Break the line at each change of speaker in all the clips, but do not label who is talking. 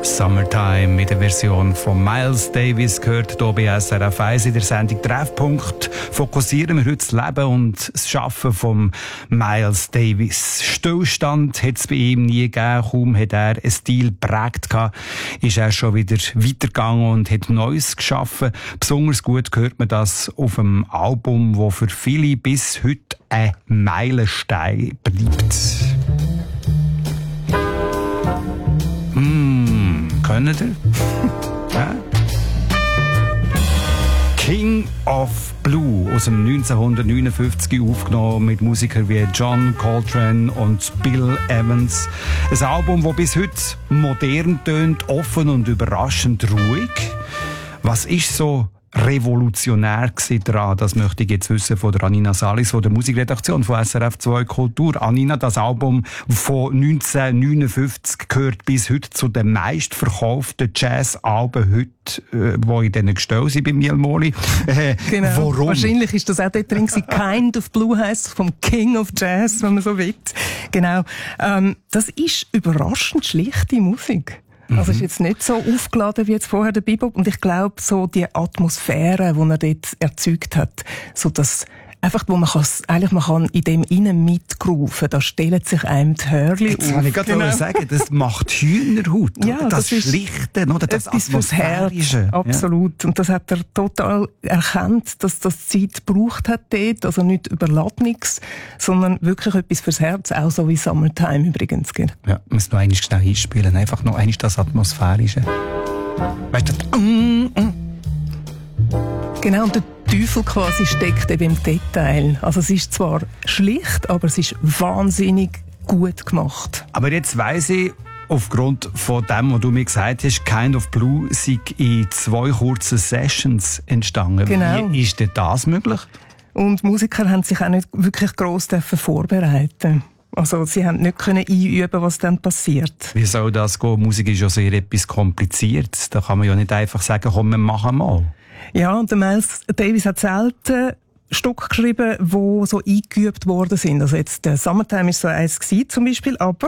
Summertime mit der Version von Miles Davis gehört hier bei SRF 1 in der Sendung Treffpunkt. Fokussieren wir heute das Leben und das Schaffen von Miles Davis. Stillstand hat es bei ihm nie gegeben. Kaum hat er einen Stil geprägt gehabt, ist er schon wieder weitergegangen und hat Neues geschaffen. Besonders gut hört man das auf einem Album, das für viele bis heute ein Meilenstein bleibt. Können ihr? Ja? King of Blue aus dem 1959 aufgenommen mit Musikern wie John Coltrane und Bill Evans. Ein Album, das bis heute modern tönt, offen und überraschend ruhig. Was ist so revolutionär daran? Das möchte ich jetzt wissen von der Anina Salis, von der Musikredaktion von SRF 2 Kultur. Anina, das Album von 1959 gehört bis heute zu den meistverkauften Jazz-Alben heute, die in diesen Gestellen sind bei Mielmoli.
Genau.
Warum?
Wahrscheinlich ist das auch dort drin gewesen. Kind of Blue heisst vom King of Jazz, wenn man so will. Genau. Das ist überraschend schlichte Musik. Also es ist jetzt nicht so aufgeladen wie jetzt vorher der Bebop. Und ich glaube, so die Atmosphäre, die er dort erzeugt hat, so das einfach, wo man kann in dem innen mitgrooven, da stellen sich einem die Hörli auf.
Jetzt kann ich gerade sagen, das macht Hühnerhaut.
Ja,
das Schlichte, oder das Atmosphärische.
Absolut. Ja. Und das hat er total erkannt, dass das Zeit gebraucht hat dort. Also nicht überladen nichts, sondern wirklich etwas fürs Herz, auch so wie Summertime übrigens.
Ja, wir müssen noch einmal schnell einspielen. Einfach noch einmal das Atmosphärische. Weißt du,
Genau, und der Teufel quasi steckt eben im Detail. Also es ist zwar schlicht, aber es ist wahnsinnig gut gemacht.
Aber jetzt weiss ich, aufgrund von dem, was du mir gesagt hast, Kind of Blue sei in 2 kurzen Sessions entstanden.
Genau.
Wie ist denn das möglich?
Und Musiker haben sich auch nicht wirklich gross vorbereiten. Also sie haben nicht einüben, was dann passiert.
Wie soll das gehen? Musik ist ja sehr etwas Kompliziertes. Da kann man ja nicht einfach sagen, komm, wir machen mal.
Ja, und der Miles Davis hat selten Stücke geschrieben, die so eingeübt worden sind. Also jetzt der Summertime ist so eins gewesen, zum Beispiel, aber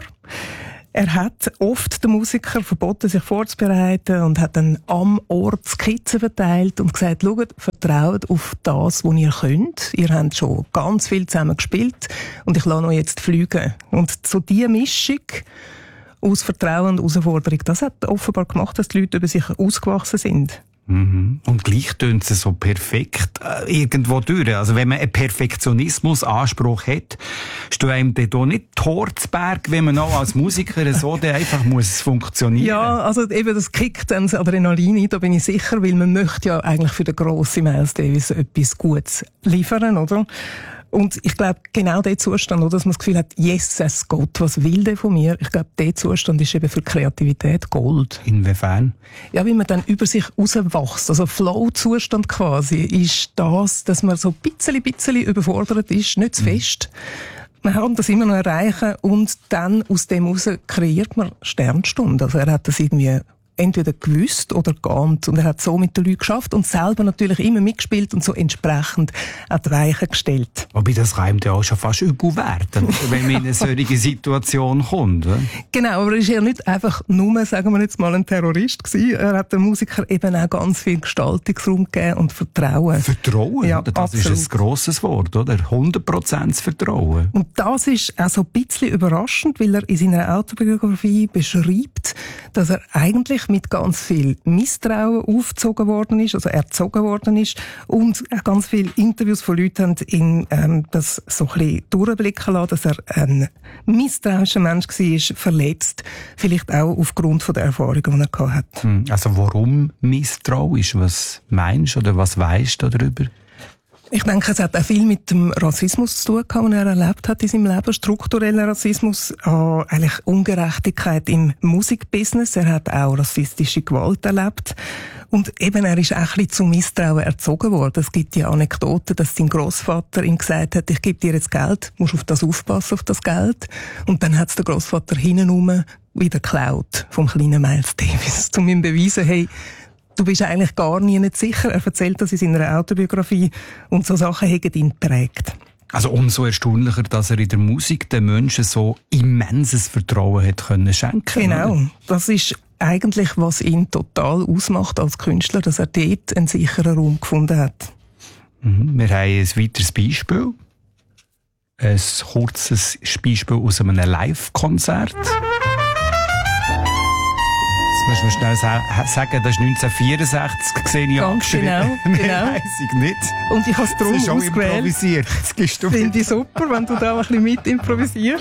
er hat oft den Musikern verboten, sich vorzubereiten und hat dann am Ort Skizzen verteilt und gesagt, schaut, vertraut auf das, was ihr könnt. Ihr habt schon ganz viel zusammen gespielt und ich lasse euch jetzt fliegen. Und so diese Mischung aus Vertrauen und Herausforderung, das hat offenbar gemacht, dass die Leute über sich ausgewachsen sind.
Und gleich tönt es so perfekt irgendwo durch. Also wenn man einen Perfektionismusanspruch hat, steht einem da nicht Torzberg, wenn man auch als Musiker so einfach muss funktionieren.
Ja, also eben das kickt dann das Adrenalin ein, da bin ich sicher, weil man möchte ja eigentlich für den grossen Miles Davis etwas Gutes liefern, oder? Und ich glaube, genau der Zustand, oder, dass man das Gefühl hat, Jesus Gott, was will der von mir? Ich glaube, der Zustand ist eben für Kreativität Gold.
Inwiefern?
Ja, wie man dann über sich rauswächst. Also Flow-Zustand quasi ist das, dass man so ein bisschen überfordert ist, nicht zu fest. Man kann das immer noch erreichen und dann aus dem heraus kreiert man Sternstunden. Also er hat das irgendwie entweder gewusst oder geahnt. Und er hat so mit den Leuten geschafft und selber natürlich immer mitgespielt und so entsprechend an die Weichen gestellt.
Wobei das reimt ja auch schon fast übel werden, wenn man in eine solche Situation kommt. Oder?
Genau, aber er ist ja nicht einfach nur, sagen wir jetzt mal, ein Terrorist gewesen. Er hat den Musikern eben auch ganz viel Gestaltungsraum gegeben und Vertrauen.
Vertrauen?
Ja,
das
absolut.
ist ein grosses Wort, oder? 100% Vertrauen.
Und das ist auch so ein bisschen überraschend, weil er in seiner Autobiografie beschreibt, dass er eigentlich mit ganz viel Misstrauen aufgezogen worden ist, also erzogen worden ist. Und ganz viele Interviews von Leuten haben ihn das so ein bisschen durchblicken lassen, dass er ein misstrauischer Mensch war, verletzt. Vielleicht auch aufgrund von der Erfahrungen, die er gehabt hat.
Also warum misstrauisch? Was meinst du oder was weisst du darüber?
Ich denke, es hat auch viel mit dem Rassismus zu tun gehabt, den er erlebt hat in seinem Leben. Struktureller Rassismus, eigentlich Ungerechtigkeit im Musikbusiness. Er hat auch rassistische Gewalt erlebt. Und eben, er ist auch ein bisschen zum Misstrauen erzogen worden. Es gibt die Anekdote, dass sein Grossvater ihm gesagt hat, ich gebe dir jetzt Geld, musst auf das aufpassen, auf das Geld. Und dann hat es der Grossvater hintenrum wieder geklaut vom kleinen Miles Davis, um ihm zu beweisen, hey, du bist eigentlich gar nicht sicher. Er erzählt das in seiner Autobiografie und so Sachen haben ihn geprägt.
Also umso erstaunlicher, dass er in der Musik den Menschen so immenses Vertrauen hat können schenken.
Genau. Das ist eigentlich, was ihn total ausmacht als Künstler, dass er dort einen sicheren Raum gefunden hat.
Wir haben ein weiteres Beispiel. Ein kurzes Beispiel aus einem Live-Konzert. Jetzt müssen wir schnell sagen, das ist 1964 gesehen.
Ganz genau.
Weiss ich nicht.
Und ich habe es darum
das ist auch
ausgewählt.
Improvisiert.
Finde ich super, wenn du da ein bisschen mit improvisierst.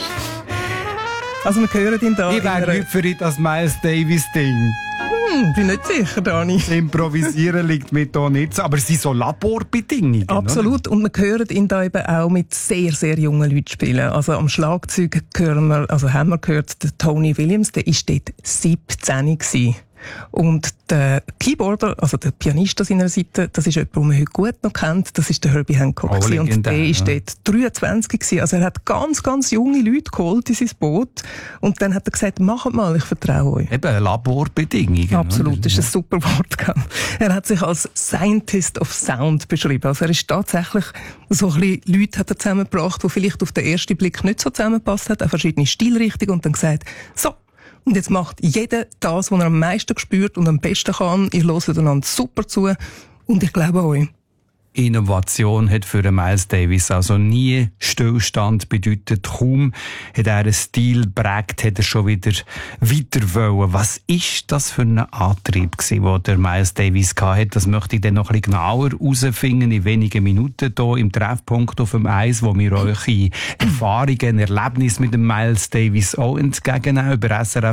Also wir hören ihn da.
Ich wäre nicht für das Miles Davis-Ding.
Bin nicht sicher, Dani.
Das Improvisieren liegt mir da nicht so. Aber es sind so Laborbedingungen.
Absolut. Oder? Und wir hören ihn da eben auch mit sehr, sehr jungen Leuten spielen. Also am Schlagzeug haben wir gehört, der Tony Williams, der war dort 17 gewesen. Und der Keyboarder, also der Pianist an seiner Seite, das ist jemand, den man heute gut noch kennt, das ist der Herbie Hancock. Und der war dort 23 gewesen. Also er hat ganz, ganz junge Leute geholt in sein Boot. Und dann hat er gesagt, macht mal, ich vertraue euch.
Eben, Laborbedingungen.
Absolut, das ist ein super Wort. Er hat sich als Scientist of Sound beschrieben. Also er ist tatsächlich so ein bisschen Leute hat er zusammengebracht, die vielleicht auf den ersten Blick nicht so zusammengepasst hat, auch verschiedene Stilrichtungen und dann gesagt, so, und jetzt macht jeder das, was er am meisten spürt und am besten kann. Ihr hört einander super zu und ich glaube euch.
Innovation hat für Miles Davis also nie Stillstand bedeutet. Kaum hat er einen Stil geprägt, hat er schon wieder weiter wollen. Was ist das für ein Antrieb gewesen, den der Miles Davis hatte? Das möchte ich dann noch ein bisschen genauer herausfinden in wenigen Minuten hier im Treffpunkt auf dem Eis, wo wir euch Erfahrungen, Erlebnisse mit dem Miles Davis auch entgegennehmen. Über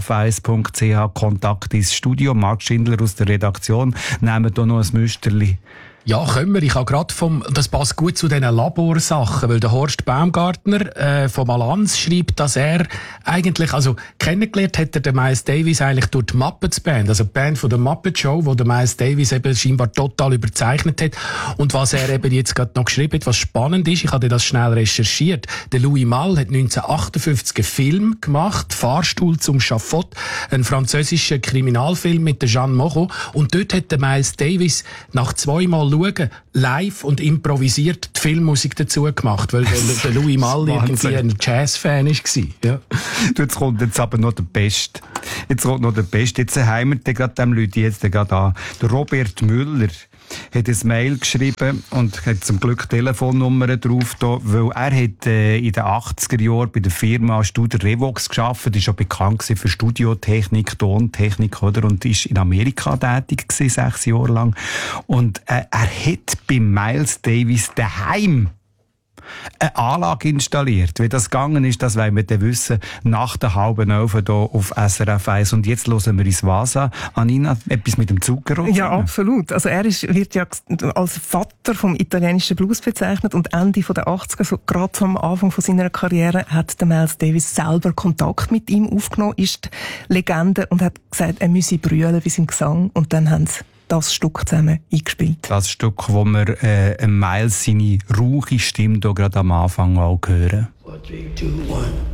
srf1.ch Kontakt ins Studio. Marc Schindler aus der Redaktion. Nehmen hier noch ein Müsterli.
Ja, können wir. Ich habe gerade das passt gut zu diesen Laborsachen, weil der Horst Baumgartner vom Allianz schreibt, dass er eigentlich, also kennengelernt hat er den Miles Davis eigentlich durch die Muppets Band, also die Band von der Muppet Show, wo der Miles Davis eben scheinbar total überzeichnet hat. Und was er eben jetzt gerade noch geschrieben hat, was spannend ist, ich habe das schnell recherchiert, der Louis Malle hat 1958 einen Film gemacht, Fahrstuhl zum Schafott, ein französischer Kriminalfilm mit der Jeanne Moreau, und dort hat der Miles Davis nach zweimal schauen, live und improvisiert die Filmmusik dazu gemacht, weil der Louis Malle irgendwie ein Jazz-Fan war. Ja.
Jetzt kommt jetzt aber noch der Beste. Jetzt haben wir gerade dem Leute jetzt gerade an. Der Robert Müller hat ein Mail geschrieben und hat zum Glück Telefonnummer drauf da, weil er hat in den 80er Jahren bei der Firma Studio Revox gearbeitet, ist schon bekannt für Studiotechnik, Tontechnik, oder? Und ist in Amerika tätig gewesen, 6 Jahre lang. Und er hat bei Miles Davis daheim eine Anlage installiert. Wie das gegangen ist, das wollen wir dann wissen, nach der 10:30 hier auf SRF 1. Und jetzt hören wir ins Vasa. Anina, etwas mit dem Zuckerrohr?
Ja, absolut. Also er wird ja als Vater vom italienischen Blues bezeichnet und Ende der 80er, so gerade am Anfang von seiner Karriere, hat der Miles Davis selber Kontakt mit ihm aufgenommen, ist Legende, und hat gesagt, er müsse brüllen bei seinem Gesang, und dann haben sie das Stück zusammen eingespielt. Das
Stück, wo wir Miles seine rauche Stimme hier gerade am Anfang auch hören.
4, 3, 2, 1